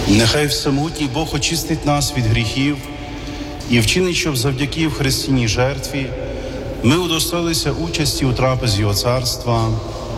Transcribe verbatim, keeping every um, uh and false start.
Нехай всемогутній Бог очистить нас від гріхів і вчинить, щоб завдяки в хрестінній жертві ми удостоїлися участі у трапезі Його царства